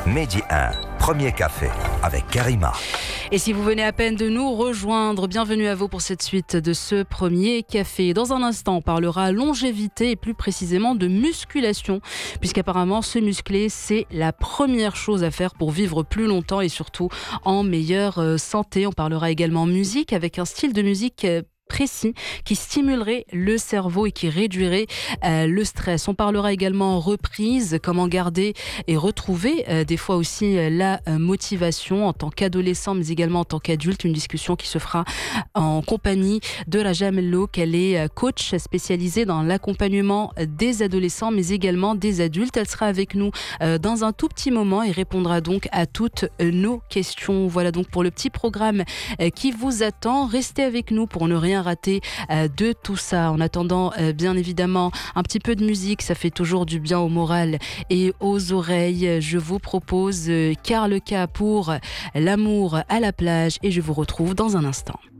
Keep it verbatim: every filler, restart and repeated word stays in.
Mehdi un, premier café avec Karima. Et si vous venez à peine de nous rejoindre, bienvenue à vous pour cette suite de ce premier café. Dans un instant, on parlera longévité et plus précisément de musculation, puisqu'apparemment se muscler, c'est la première chose à faire pour vivre plus longtemps et surtout en meilleure santé. On parlera également musique avec un style de musique précis qui stimulerait le cerveau et qui réduirait euh, le stress. On parlera également reprise, comment garder et retrouver euh, des fois aussi euh, la euh, motivation en tant qu'adolescent mais également en tant qu'adulte. Une discussion qui se fera en compagnie de Raja Mello, qu'elle est euh, coach spécialisée dans l'accompagnement des adolescents mais également des adultes. Elle sera avec nous euh, dans un tout petit moment et répondra donc à toutes euh, nos questions. Voilà donc pour le petit programme euh, qui vous attend. Restez avec nous pour ne rien rater euh, de tout ça. En attendant, euh, bien évidemment, un petit peu de musique, ça fait toujours du bien au moral et aux oreilles. Je vous propose euh, Karl K pour L'amour à la plage et je vous retrouve dans un instant.